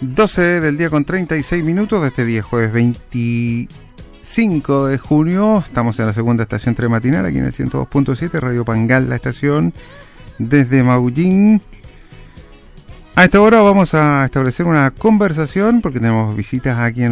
12 del día con 36 minutos de este día, jueves 25 de junio. Estamos en la segunda estación matinal, aquí en el 102.7, Radio Pangal, la estación, desde Maullín. A esta hora vamos a establecer una conversación, porque tenemos visitas aquí en